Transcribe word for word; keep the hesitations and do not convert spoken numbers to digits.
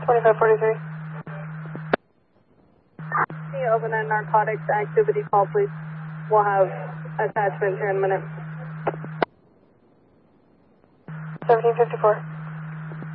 twenty-five forty-three. The overnight narcotics activity call, please. We'll have attachment here in a minute. seventeen fifty-four.